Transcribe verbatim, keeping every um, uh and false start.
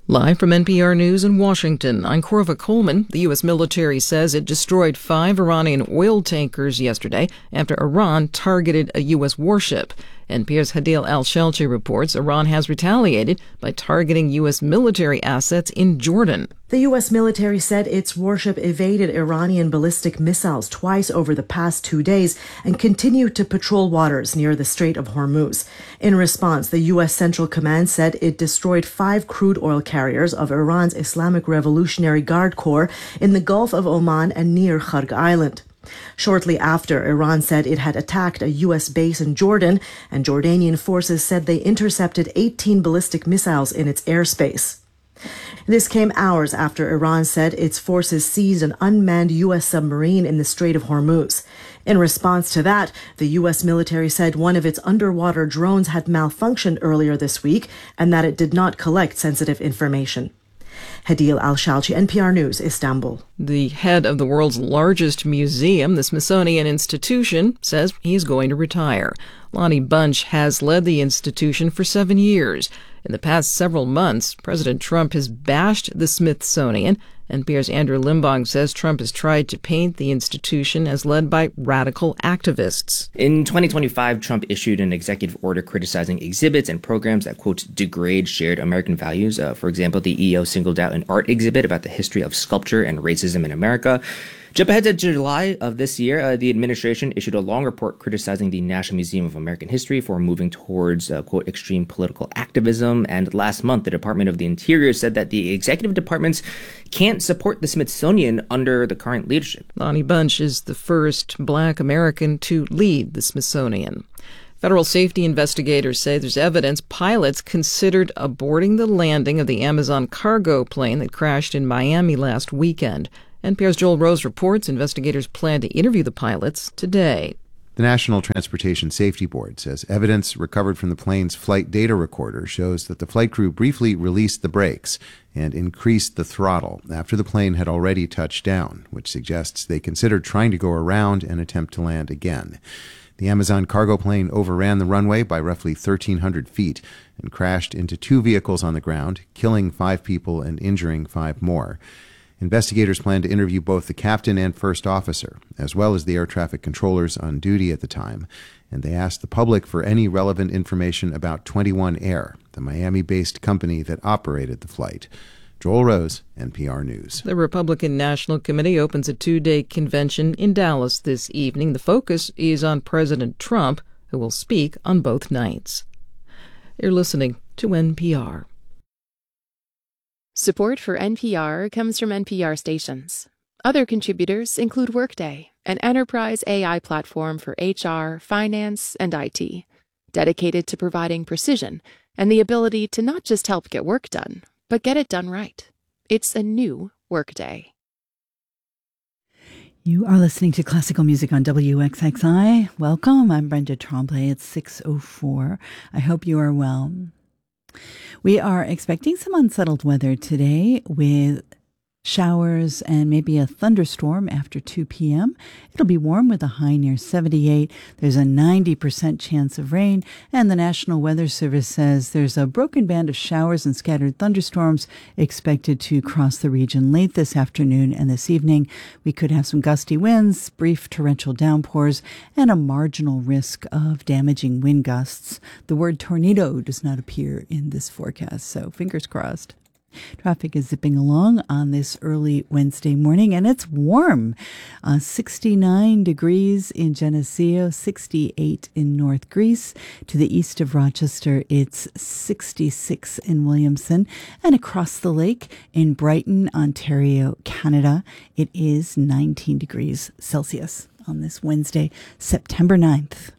Live from N P R News in Washington, I'm Corva Coleman. The U S military says it destroyed five Iranian oil tankers yesterday after Iran targeted a U S warship. N P R's Hadil Al-Shalchi reports Iran has retaliated by targeting U S military assets in Jordan. The U S military said its warship evaded Iranian ballistic missiles twice over the past two days and continued to patrol waters near the Strait of Hormuz. In response, the U S Central Command said it destroyed five crude oil carriers of Iran's Islamic Revolutionary Guard Corps in the Gulf of Oman and near Kharg Island. Shortly after, Iran said it had attacked a U S base in Jordan, and Jordanian forces said they intercepted eighteen ballistic missiles in its airspace. This came hours after Iran said its forces seized an unmanned U S submarine in the Strait of Hormuz. In response to that, the U S military said one of its underwater drones had malfunctioned earlier this week and that it did not collect sensitive information. Hadil Al-Shalchi, N P R News, Istanbul. The head of the world's largest museum, the Smithsonian Institution, says he's going to retire. Lonnie Bunch has led the institution for seven years. In the past several months, President Trump has bashed the Smithsonian. N P R's Andrew Limbong says Trump has tried to paint the institution as led by radical activists. In twenty twenty-five, Trump issued an executive order criticizing exhibits and programs that, quote, degrade shared American values. Uh, for example, the E O singled out an art exhibit about the history of sculpture and racism in America. Jump ahead to July of this year, uh, the administration issued a long report criticizing the National Museum of American History for moving towards, uh, quote, extreme political activism. And last month, the Department of the Interior said that the executive departments can't support the Smithsonian under the current leadership. Lonnie Bunch is the first Black American to lead the Smithsonian. Federal safety investigators say there's evidence pilots considered aborting the landing of the Amazon cargo plane that crashed in Miami last weekend. N P R's Joel Rose reports investigators plan to interview the pilots today. The National Transportation Safety Board says evidence recovered from the plane's flight data recorder shows that the flight crew briefly released the brakes and increased the throttle after the plane had already touched down, which suggests they considered trying to go around and attempt to land again. The Amazon cargo plane overran the runway by roughly thirteen hundred feet and crashed into two vehicles on the ground, killing five people and injuring five more. Investigators plan to interview both the captain and first officer, as well as the air traffic controllers on duty at the time, and they asked the public for any relevant information about twenty-one Air, the Miami-based company that operated the flight. Joel Rose, N P R News. The Republican National Committee opens a two-day convention in Dallas this evening. The focus is on President Trump, who will speak on both nights. You're listening to N P R. Support for N P R comes from N P R stations. Other contributors include Workday, an enterprise A I platform for H R, finance, and I T, dedicated to providing precision and the ability to not just help get work done, but get it done right. It's a new Workday. You are listening to classical music on W X X I. Welcome. I'm Brenda Tremblay. It's six oh four. I hope you are well. We are expecting some unsettled weather today with showers and maybe a thunderstorm after two p.m. It'll be warm with a high near seventy-eight. There's a ninety percent chance of rain, and the National Weather Service says there's a broken band of showers and scattered thunderstorms expected to cross the region late this afternoon and this evening. We could have some gusty winds, brief torrential downpours, and a marginal risk of damaging wind gusts. The word tornado does not appear in this forecast, so fingers crossed. Traffic is zipping along on this early Wednesday morning, and it's warm. Uh, sixty-nine degrees in Geneseo, sixty-eight in North Greece. To the east of Rochester, it's sixty-six in Williamson. And across the lake in Brighton, Ontario, Canada, it is nineteen degrees Celsius on this Wednesday, September ninth.